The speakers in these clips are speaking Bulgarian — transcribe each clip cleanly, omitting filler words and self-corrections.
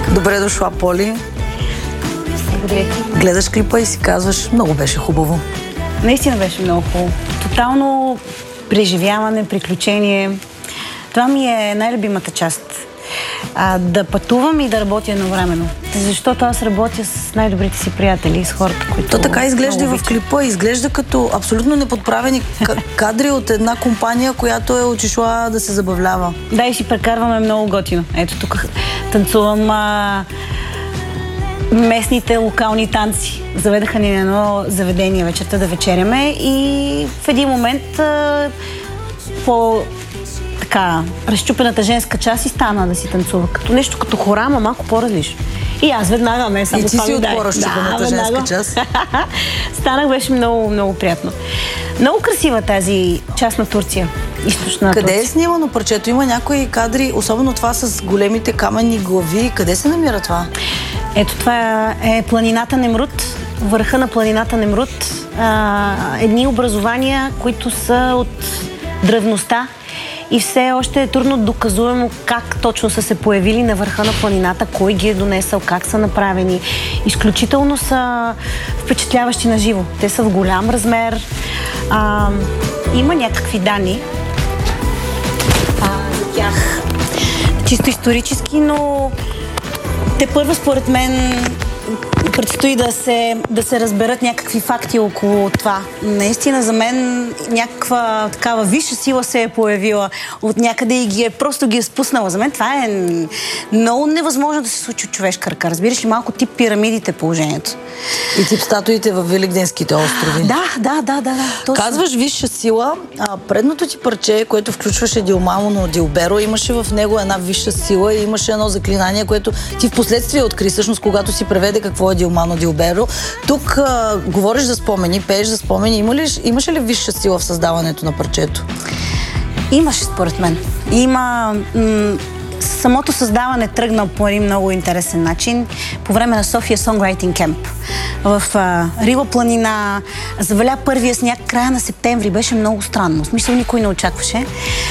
Добре дошла, Поли. Благодаря ти. Гледаш клипа и си казваш, много беше хубаво. Наистина беше много хубаво. Тотално преживяване, приключение. Това ми е най-любимата част. Да пътувам и да работя едновременно. Защото аз работя с най-добрите си приятели, с хората, които... То така изглежда и в клипа. Изглежда като абсолютно неподправени кадри от една компания, която е отишла да се забавлява. Да, и си прекарваме много готино. Ето тук танцувам местните локални танци. Заведаха ни на едно заведение вечерта да вечеряме и в един момент по така разчупената женска част и стана да си танцува. Като нещо като хора, ама малко по-различно. И аз веднага ме само и ти си от по-разчупената женска част. Станах, беше много, много приятно. Много красива тази част на Турция. Източна Къде Турция. е снимано парчето? Има някои кадри, особено това с големите каменни глави. Къде се намира това? Ето това е планината Немрут. Върха на планината Немрут. Едни образования, които са от древността и все още е трудно доказуемо как точно са се появили на върха на планината, кой ги е донесъл, как са направени. Изключително са впечатляващи на живо. Те са в голям размер. Има някакви данни за тях. Чисто исторически, но те първо според мен предстои да се разберат някакви факти около това. Наистина за мен някаква такава висша сила се е появила от някъде и просто ги е спуснала. За мен това е много невъзможно да се случи от човешка ръка. Разбираш ли, малко тип пирамидите положението. И тип статуите в Великденските острови. Да. Точно. Казваш висша сила. Предното ти парче, което включваше Дилмано Дилберо, имаше в него една висша сила и имаше едно заклинание, което ти впоследствие откри, всъщност, когато си преведе какво е Дилмано Дилберо. Тук говориш за спомени, пееш за спомени. Имаше ли висша сила в създаването на парчето? Имаше, според мен. Самото създаване тръгна по един много интересен начин по време на София Songwriting Camp. В Рила планина заваля първия сняг края на септември. Беше много странно. В смисъл никой не очакваше.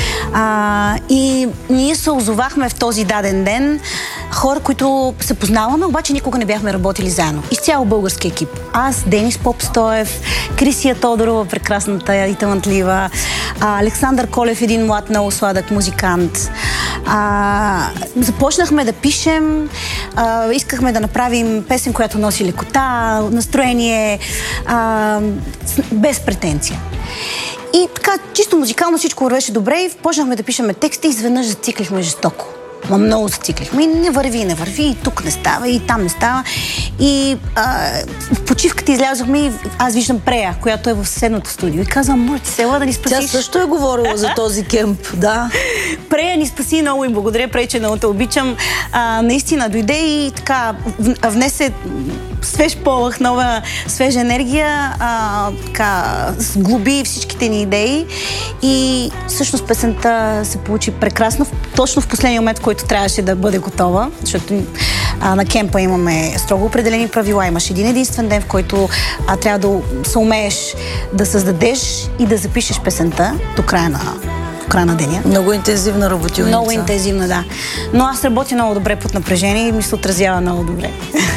И ние се озовахме в този даден ден. Хора, които се познаваме, обаче никога не бяхме работили заедно. Изцяло български екип. Аз, Денис Попстоев, Крисия Тодорова, прекрасната и талантлива, Александър Колев, един млад, много сладък музикант. Започнахме да пишем, искахме да направим песен, която носи лекота, настроение, без претенция. И така, чисто музикално всичко вървеше добре и почнахме да пишеме текста и изведнъж зациклихме жестоко. Много зациклихме. И не върви, и тук не става, и там не става. И в почивката излязохме и аз виждам Прея, която е в съседното студио. И казвам, моля ти се, ела да ни спасиш. Тя също е говорила за този кемп, да. Прея ни спаси много и благодаря, Прея, че много те обичам. Наистина дойде и така внесе свеж полъх, нова свежа енергия, сглоби всичките ни идеи и всъщност песента се получи прекрасно, точно в последния момент, в който трябваше да бъде готова, защото на кемпа имаме строго определени правила, имаш един единствен ден, в който трябва да се умееш да създадеш и да запишеш песента до края на деня. Много интензивна работилница. Много интензивна, да. Но аз работя много добре под напрежение и ми се отразява много добре.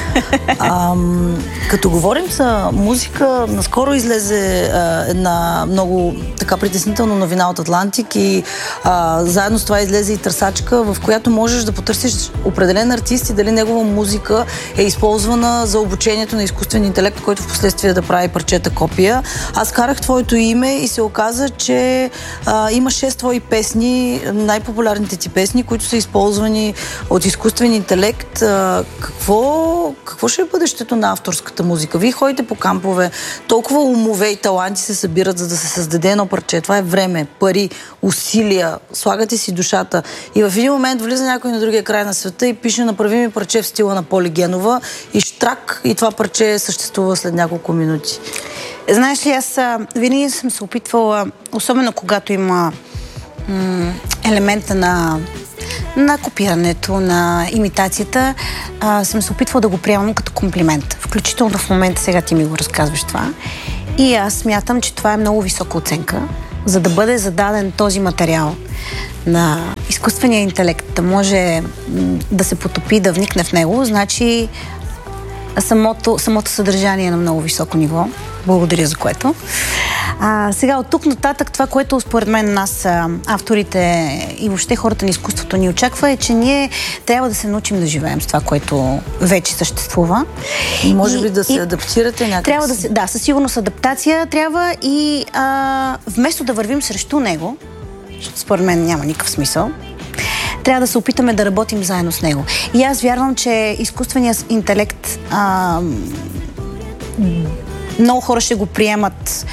Като говорим за музика, наскоро излезе една много така притеснителна новина от Атлантик и заедно с това излезе и търсачка, в която можеш да потърсиш определен артист и дали негова музика е използвана за обучението на изкуствен интелект, който в последствие да прави парчета копия. Аз карах твоето име и се оказа, че има 6 твои песни, най-популярните ти песни, които са използвани от изкуствен интелект. Какво ще е бъдещето на авторската музика? Вие ходите по кампове, толкова умове и таланти се събират, за да се създаде едно парче. Това е време, пари, усилия, слагате си душата. И в един момент влиза някой на другия край на света и пише направи ми парче в стила на Поли Генова и штрак, и това парче съществува след няколко минути. Знаеш ли, аз винаги съм се опитвала, особено когато има елемента на копирането, на имитацията, съм се опитвала да го приемам като комплимент. Включително в момента сега ти ми го разказваш това. И аз смятам, че това е много висока оценка, за да бъде зададен този материал на изкуственият интелект да може да се потопи, да вникне в него, значи самото съдържание е на много високо ниво. Благодаря за което. Сега от тук нататък това, което според мен нас, авторите и въобще хората на изкуството ни очаква, е, че ние трябва да се научим да живеем с това, което вече съществува. И може би да се адаптирате някак. Трябва да, със сигурност адаптация трябва и вместо да вървим срещу него, според мен няма никакъв смисъл, трябва да се опитаме да работим заедно с него. И аз вярвам, че изкуственият интелект много хора ще го приемат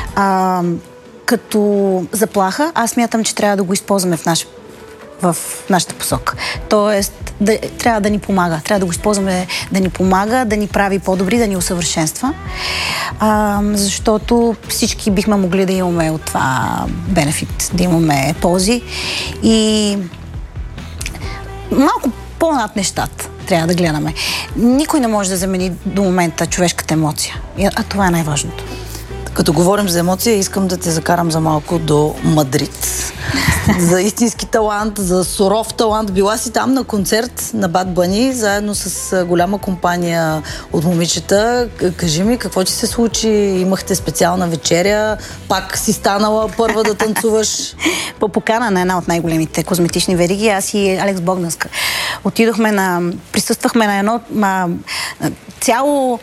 като заплаха. Аз смятам, че трябва да го използваме в нашата посока. Тоест, трябва да ни помага. Трябва да го използваме да ни помага, да ни прави по-добри, да ни усъвършенства. Защото всички бихме могли да имаме от това бенефит, да имаме ползи. И малко по-над нещата трябва да гледаме. Никой не може да замени до момента човешката емоция. А това е най-важното. Като говорим за емоция, искам да те закарам за малко до Мадрид. За истински талант, за суров талант. Била си там на концерт на Bad Bunny, заедно с голяма компания от момичета. Кажи ми, какво ти се случи? Имахте специална вечеря? Пак си станала първа да танцуваш? По покана на една от най-големите козметични вериги, аз и Алекс Богданска. Присъствахме на едно цяло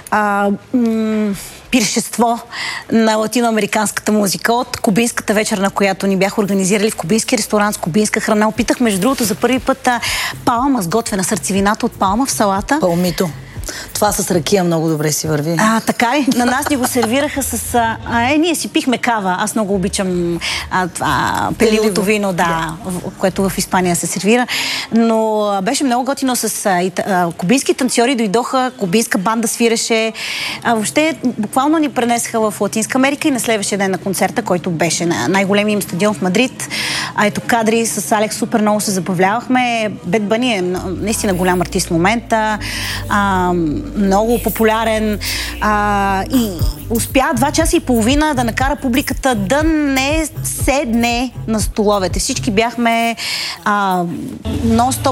пиршество на латиноамериканската музика от кубинската вечер, на която ни бяха организирали в кубински ресторант с кубинска храна. Опитах, между другото, за първи път палма, сготвена сърцевината от палма в салата. Палмито. Това с ракия много добре си върви. Така ли? На нас ни го сервираха с... ние си пихме кава. Аз много обичам пеливото вино, което в Испания се сервира. Но беше много готино с кубински танцори, дойдоха, кубинска банда свиреше. Въобще, буквално ни пренесаха в Латинска Америка и на следващия ден на концерта, който беше на най-големия им стадион в Мадрид. Ето кадри с Алекс, супер много се забавлявахме. Bad Bunny е наистина голям артист в момента. Много популярен и успя 2 часа и половина да накара публиката да не седне на столовете. Всички бяхме нон-стоп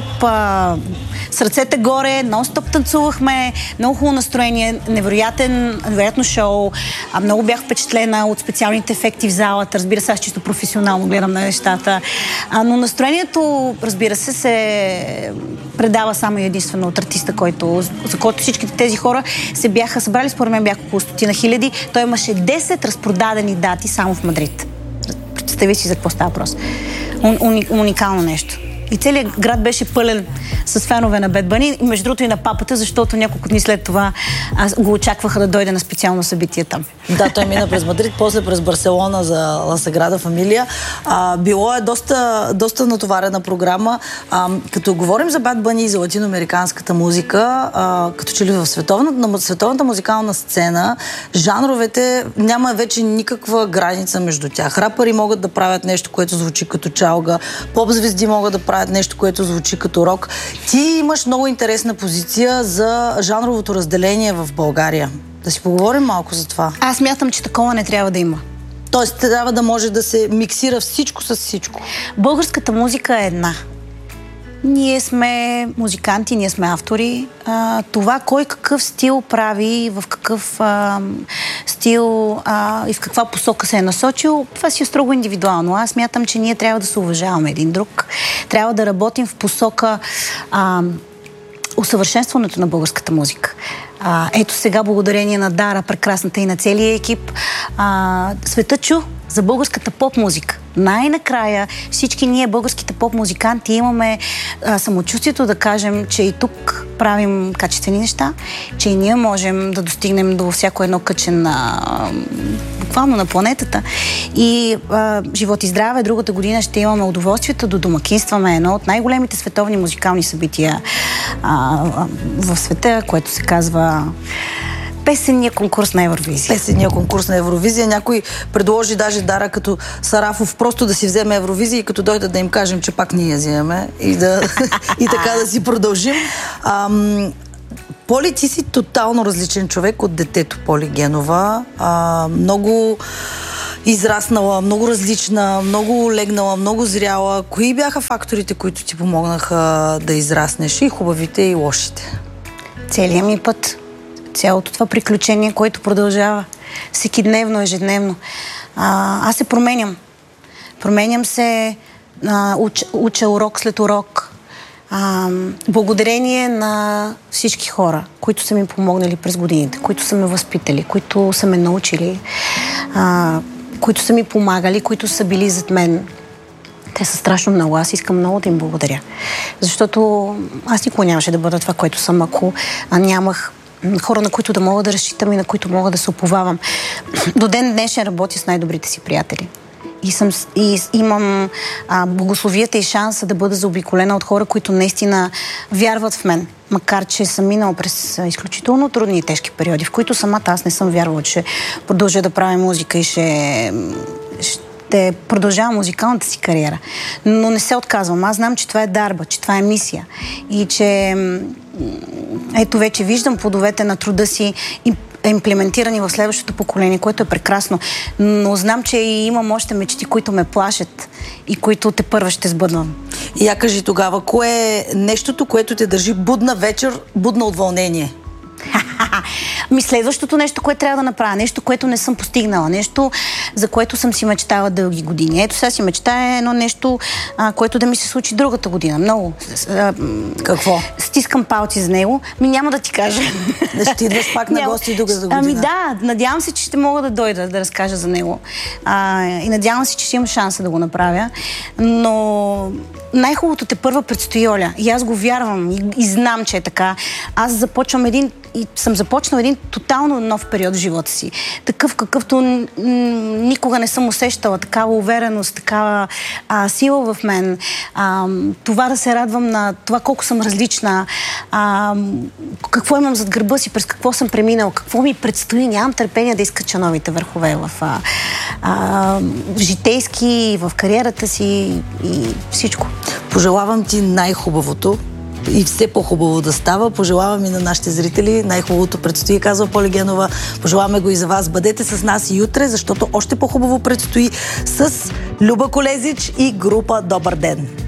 с ръцете горе, нон-стоп танцувахме, много хубаво настроение, невероятно шоу. Много бях впечатлена от специалните ефекти в залата. Разбира се, аз чисто професионално гледам на нещата. Но настроението, разбира се предава само и единствено от артиста, за който всичките тези хора се бяха събрали. Според мен бяха около 100 хиляди. Той имаше 10 разпродадени дати само в Мадрид. Представи си за какво става въпрос. Уникално нещо. И целият град беше пълен с фенове на Bad Bunny, и между другото и на папата, защото няколко дни след това го очакваха да дойде на специално събитие там. Да, той мина през Мадрид, после през Барселона за Ла Саграда Фамилия. Било е доста натоварена програма. Като говорим за Bad Bunny и за латиноамериканската музика, като че ли в световната музикална сцена, жанровете няма вече никаква граница между тях. Рапъри могат да правят нещо, което звучи като чалга, поп-звезди могат да правят нещо, което звучи като рок. Ти имаш много интересна позиция за жанровото разделение в България. Да си поговорим малко за това. Аз мятам, че такова не трябва да има. Тоест, трябва да може да се миксира всичко с всичко. Българската музика е една. Ние сме музиканти, ние сме автори. Това кой какъв стил прави, в какъв стил и в каква посока се е насочил, това си е строго индивидуално. Аз смятам, че ние трябва да се уважаваме един друг. Трябва да работим в посока усъвършенстването на българската музика. Ето сега, благодарение на Дара, прекрасната и на целия екип, света чу за българската поп-музика. Най-накрая всички ние, българските поп-музиканти, имаме самочувствието да кажем, че и тук правим качествени неща, че и ние можем да достигнем до всяко едно кътче буквално на планетата. И живот и здраве, другата година ще имаме удоволствието да домакинстваме едно от най-големите световни музикални събития в света, което се казва песенния конкурс на Евровизия. Песенния конкурс на Евровизия. Някой предложи даже Дара като Сарафов просто да си вземе Евровизия и като дойде да им кажем, че пак ние я вземем и така да си продължим. Поли, ти си тотално различен човек от детето Поли Генова. Много израснала, много различна, много легнала, много зряла. Кои бяха факторите, които ти помогнаха да израснеш? И хубавите, и лошите? Целият ми път. Цялото това приключение, което продължава всекидневно, ежедневно. Аз се променям. Променям се, уча урок след урок. Благодарение на всички хора, които са ми помогнали през годините, които са ме възпитали, които са ме научили, които са ми помагали, които са били зад мен. Те са страшно много. Аз искам много да им благодаря. Защото аз никога нямаше да бъда това, което съм, ако нямах хора, на които да мога да разчитам и на които мога да се уповавам. До ден днешен работя с най-добрите си приятели. И имам благословията и шанса да бъда заобиколена от хора, които наистина вярват в мен. Макар че съм минала през изключително трудни и тежки периоди, в които самата аз не съм вярвала, че продължа да правя музика и ще продължавам музикалната си кариера. Но не се отказвам. Аз знам, че това е дарба, че това е мисия. И че ето вече виждам плодовете на труда си и имплементирани в следващото поколение, което е прекрасно. Но знам, че и имам още мечти, които ме плашат и които тепърва ще сбъдвам. И я кажи тогава, кое е нещото, което те държи будна вечер, будна от вълнение? Следващото нещо, което трябва да направя, нещо, което не съм постигнала, нещо, за което съм си мечтала дълги години. Ето сега си мечтая едно нещо, което да ми се случи другата година. Много. Какво? Стискам палци за него. Няма да ти кажа. Ще идваш пак на гости другата година. Да, надявам се, че ще мога да дойда да разкажа за него. И надявам се, че ще имам шанса да го направя. Но най-хубавото тепърва предстои, Оля. И аз го вярвам и знам, че е така. Аз съм започнала един тотално нов период в живота си. Такъв, какъвто никога не съм усещала. Такава увереност, такава сила в мен. Това да се радвам на това колко съм различна. Какво имам зад гърба си, през какво съм преминала, какво ми предстои. Нямам търпение да изкача новите върхове в житейски, в кариерата си и всичко. Пожелавам ти най-хубавото и все по-хубаво да става. Пожелавам и на нашите зрители. Най-хубавото предстои, казва Поли Генова. Пожелаваме го и за вас. Бъдете с нас и утре, защото още по-хубаво предстои с Люба Колезич и група Добър ден!